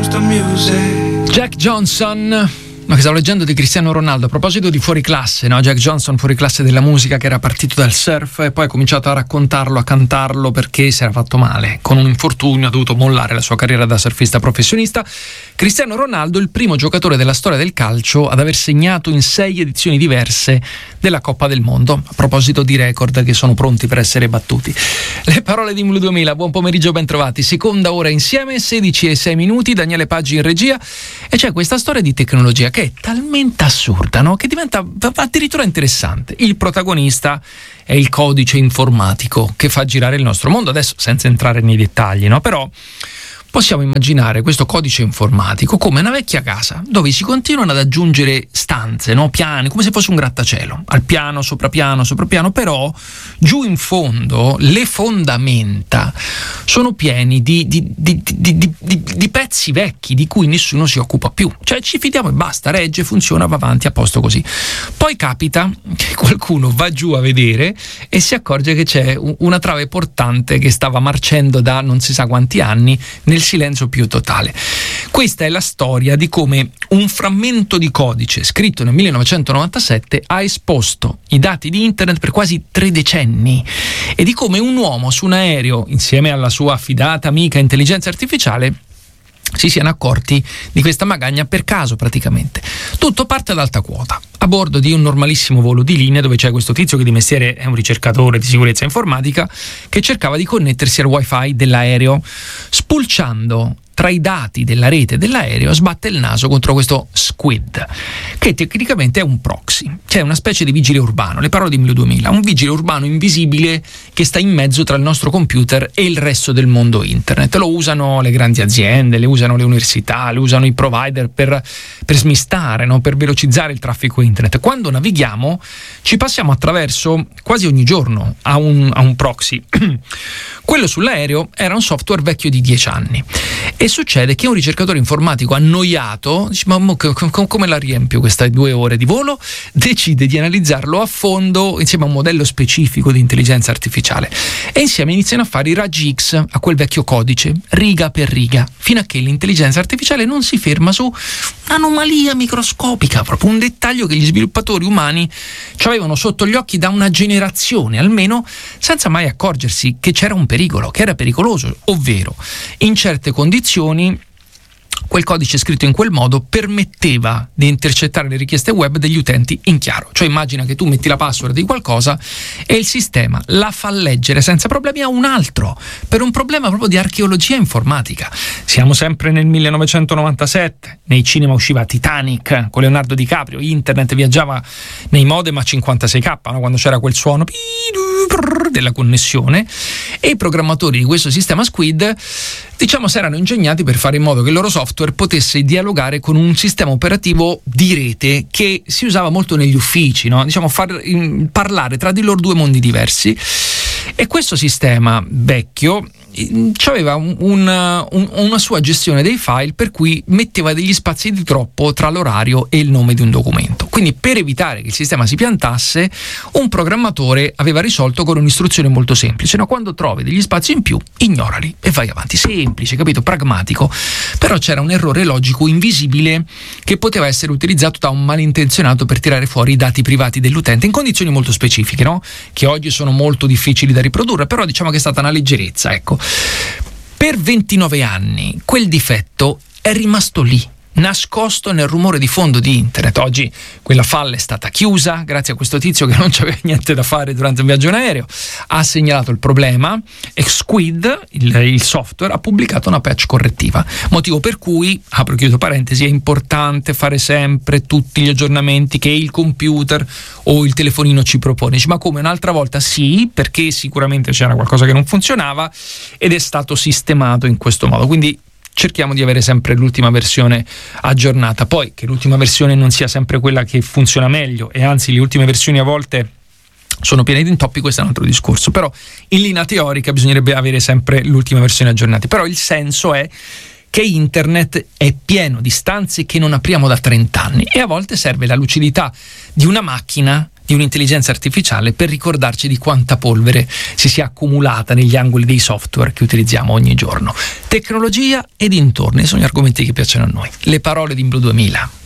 Jack Johnson. Ma che stavo leggendo di Cristiano Ronaldo a proposito di fuori classe, no? Jack Johnson, fuori classe della musica, che era partito dal surf e poi ha cominciato a raccontarlo, a cantarlo perché si era fatto male. Con un infortunio ha dovuto mollare la sua carriera da surfista professionista. Cristiano Ronaldo, il primo giocatore della storia del calcio ad aver segnato in 6 edizioni diverse della Coppa del Mondo. A proposito di record che sono pronti per essere battuti. Le parole di Mlu 2000, buon pomeriggio, ben trovati. Seconda ora insieme, 16:06, Daniele Paggi in regia, e c'è questa storia di tecnologia che è talmente assurda, no? Che diventa addirittura interessante. Il protagonista è il codice informatico che fa girare il nostro mondo, adesso senza entrare nei dettagli, no? Però possiamo immaginare questo codice informatico come una vecchia casa dove si continuano ad aggiungere stanze, no? Piani, come se fosse un grattacielo, al piano, sopra piano, però giù in fondo le fondamenta sono pieni di pezzi vecchi di cui nessuno si occupa più. Cioè ci fidiamo e basta, regge, funziona, va avanti a posto così. Poi capita che qualcuno va giù a vedere e si accorge che c'è una trave portante che stava marcendo da non si sa quanti anni nel silenzio più totale. Questa è la storia di come un frammento di codice scritto nel 1997 ha esposto i dati di internet per quasi 3 decenni e di come un uomo su un aereo, insieme alla sua affidata amica intelligenza artificiale, si siano accorti di questa magagna per caso praticamente. Tutto parte ad alta quota, a bordo di un normalissimo volo di linea dove c'è questo tizio che di mestiere è un ricercatore di sicurezza informatica che cercava di connettersi al wifi dell'aereo. Spulciando tra i dati della rete dell'aereo sbatte il naso contro questo Squid, che tecnicamente è un proxy, cioè una specie di vigile urbano. Le parole di Mlu 2000, un vigile urbano invisibile che sta in mezzo tra il nostro computer e il resto del mondo internet. Lo usano le grandi aziende, le usano le università, le usano i provider per smistare, no? Per velocizzare il traffico internet. Quando navighiamo ci passiamo attraverso quasi ogni giorno a un proxy. Quello sull'aereo era un software vecchio di 10 anni e succede che un ricercatore informatico annoiato dice: ma come la riempio queste 2 ore di volo? Decide di analizzarlo a fondo insieme a un modello specifico di intelligenza artificiale e insieme iniziano a fare i raggi X a quel vecchio codice, riga per riga, fino a che l'intelligenza artificiale non si ferma su un'anomalia microscopica, proprio un dettaglio che gli sviluppatori umani ci avevano sotto gli occhi da una generazione almeno, senza mai accorgersi che c'era un pericolo, che era pericoloso, ovvero in certe condizioni quel codice scritto in quel modo permetteva di intercettare le richieste web degli utenti in chiaro. Cioè immagina che tu metti la password di qualcosa e il sistema la fa leggere senza problemi a un altro, per un problema proprio di archeologia informatica. Siamo sempre nel 1997, nei cinema usciva Titanic con Leonardo DiCaprio, internet viaggiava nei modem a 56k, no? Quando c'era quel suono della connessione, e i programmatori di questo sistema Squid, diciamo, si erano ingegnati per fare in modo che il loro software potesse dialogare con un sistema operativo di rete che si usava molto negli uffici, no? Diciamo parlare tra di loro 2 mondi diversi. E questo sistema vecchio aveva una sua gestione dei file, per cui metteva degli spazi di troppo tra l'orario e il nome di un documento. Quindi, per evitare che il sistema si piantasse, un programmatore aveva risolto con un'istruzione molto semplice, no? Quando trovi degli spazi in più, ignorali e vai avanti. Semplice, capito? Pragmatico. Però c'era un errore logico invisibile che poteva essere utilizzato da un malintenzionato per tirare fuori i dati privati dell'utente in condizioni molto specifiche, no? Che oggi sono molto difficili da riprodurre, però diciamo che è stata una leggerezza, ecco. Per 29 anni quel difetto è rimasto lì, nascosto nel rumore di fondo di internet. Oggi quella falla è stata chiusa grazie a questo tizio che non c'aveva niente da fare durante un viaggio in aereo, ha segnalato il problema e Squid, il software, ha pubblicato una patch correttiva, motivo per cui, apro e chiudo parentesi, è importante fare sempre tutti gli aggiornamenti che il computer o il telefonino ci propone. Ma come, un'altra volta? Sì, perché sicuramente c'era qualcosa che non funzionava ed è stato sistemato in questo modo. Quindi cerchiamo di avere sempre l'ultima versione aggiornata. Poi che l'ultima versione non sia sempre quella che funziona meglio, e anzi le ultime versioni a volte sono piene di intoppi, questo è un altro discorso, però in linea teorica bisognerebbe avere sempre l'ultima versione aggiornata. Però il senso è che internet è pieno di stanze che non apriamo da 30 anni e a volte serve la lucidità di una macchina di un'intelligenza artificiale per ricordarci di quanta polvere si sia accumulata negli angoli dei software che utilizziamo ogni giorno. Tecnologia e dintorni sono gli argomenti che piacciono a noi. Le parole di In Blu 2000.